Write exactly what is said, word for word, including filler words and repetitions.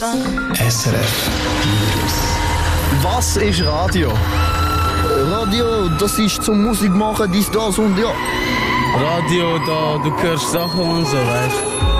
S R F News. Was ist Radio? Radio, das ist zum Musik machen, dies, das und ja. Radio, da du hörst Sachen und so, weißt du.